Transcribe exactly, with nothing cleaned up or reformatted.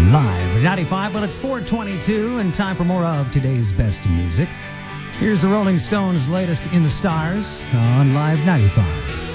Live ninety-five, but it's four twenty-two and time for more of today's best music. Here's the Rolling Stones' latest In the Stars on Live ninety-five.